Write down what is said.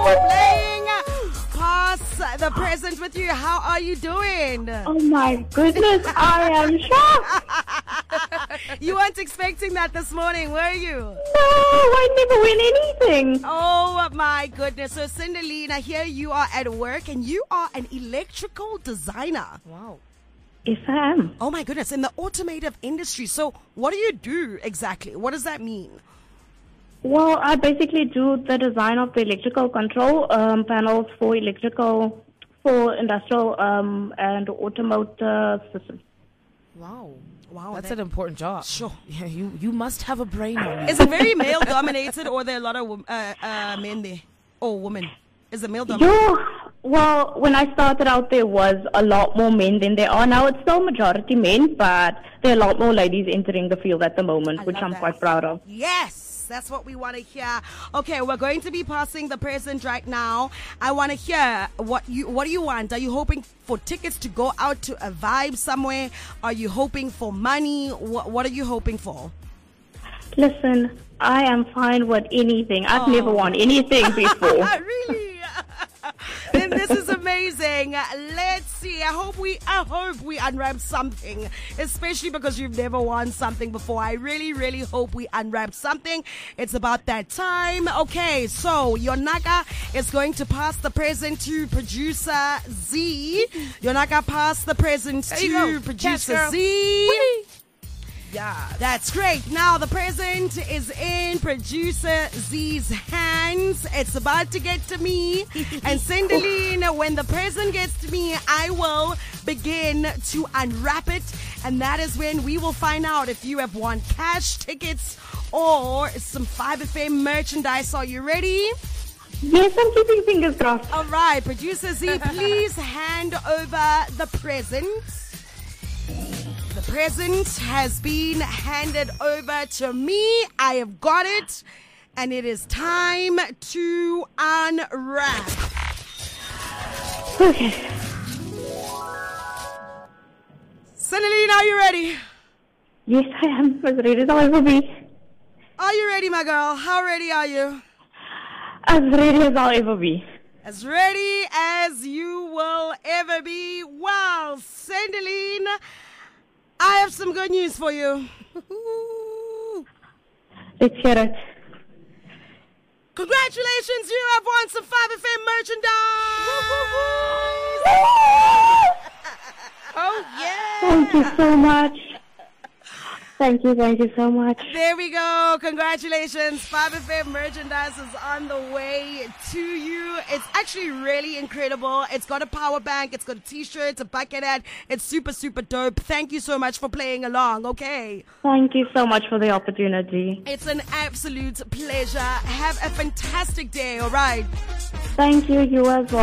for playing Pass the Present with you. How are you doing? Oh my goodness, I am shocked. You weren't expecting that this morning, were you? No, I never win anything. Oh my goodness. So Cinderlina, here you are at work and you are an electrical designer. Wow. Yes, I am. Oh my goodness, in the automotive industry. So what do you do exactly? What does that mean? Well, I basically do the design of the electrical control panels for industrial and automotive systems. Wow. Wow, That's an important job. Sure. Yeah, you must have a brain on you. Is it very male dominated or are there a lot of men there? Or women? Is it male dominated? Well, when I started out, there was a lot more men than there are now. It's still majority men, but there are a lot more ladies entering the field at the moment, which I'm quite proud of. Yes, that's what we want to hear. Okay, we're going to be passing the present right now. I want to hear what do you want? Are you hoping for tickets to go out to a vibe somewhere? Are you hoping for money? What are you hoping for? Listen, I am fine with anything. I've never won anything before. Really? Then this is amazing. Let's see. I hope we unwrap something, especially because you've never won something before. I really, really hope we unwrap something. It's about that time. Okay, so Yonaka is going to pass the present to producer Z. Yonaka, pass the present to producer Z. Whee! Yeah. That's great. Now the present is in producer Z's hands. It's about to get to me. And Cinderlina, when the present gets to me, I will begin to unwrap it. And that is when we will find out if you have won cash, tickets, or some 5FM merchandise. Are you ready? Yes, I'm keeping fingers crossed. All right, producer Z, please hand over the present. The present has been handed over to me. I have got it. And it is time to unwrap. Okay. Cinderlina, are you ready? Yes, I am as ready as I'll ever be. Are you ready, my girl? How ready are you? As ready as I'll ever be. As ready as you will ever be. Wow, Cinderlina, I have some good news for you. Let's hear it. Congratulations, you have won some 5FM merchandise. Oh, yeah. Thank you so much. Thank you so much. There we go. Congratulations. 5FM merchandise is on the way to you. It's actually really incredible. It's got a power bank. It's got a t-shirt, a bucket hat. It's super, super dope. Thank you so much for playing along. Okay. Thank you so much for the opportunity. It's an absolute pleasure. Have a fantastic day. All right. Thank you, you as well.